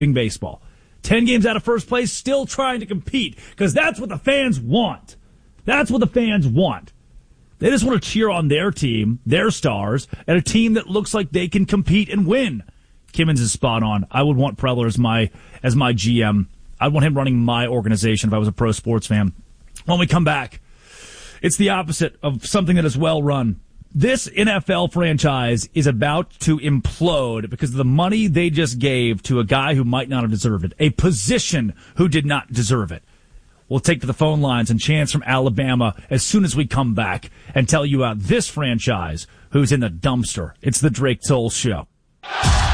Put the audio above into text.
baseball. 10 games out of first place, still trying to compete, because that's what the fans want. That's what the fans want. They just want to cheer on their team, their stars, and a team that looks like they can compete and win. Kimmons is spot on. I would want Preller as my GM. I'd want him running my organization if I was a pro sports fan. When we come back, it's the opposite of something that is well run. This NFL franchise is about to implode because of the money they just gave to a guy who might not have deserved it, a position who did not deserve it. We'll take to the phone lines and Chance from Alabama as soon as we come back and tell you about this franchise who's in the dumpster. It's the Drake Toll Show.